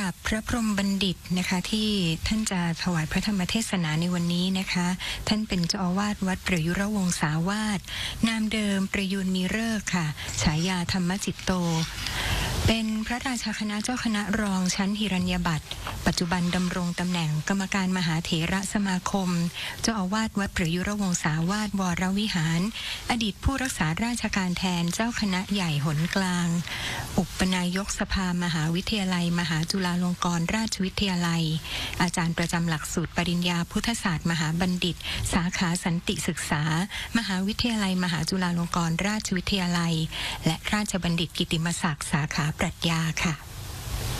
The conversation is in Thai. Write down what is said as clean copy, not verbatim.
ดับพระพรหมบัณฑิตนะคะที่ท่านจะถวายพระธรรมเทศนาในวันนี้นะคะท่านเป็นเจ้าอาวาสวัดประยุรวงศาวาสนามเดิมประยูนมีฤกษ์ค่ะฉายาธรรมจิตโตเป็นพระราชาคณะเจ้าคณะรองชั้นหิรัญญบัตรปัจจุบันดำรงตำแหน่งกรรมการมหาเถระสมาคมเจ้าอาวาสวัดประยุรวงศาวาสวรวิหารอดีตผู้รักษาราชการแทนเจ้าคณะใหญ่หนกลางอุปนายกสภามหาวิทยาลัยมหาจุฬาลงกรณราชวิทยาลัยอาจารย์ประจำหลักสูตรปริญญาพุทธศาสตร์มหาบัณฑิตสาขาสันติศึกษามหาวิทยาลัยมหาจุฬาลงกรณราชวิทยาลัยและราชบัณฑิตกิตติมศักดิ์สาขาปรัชญาค่ะ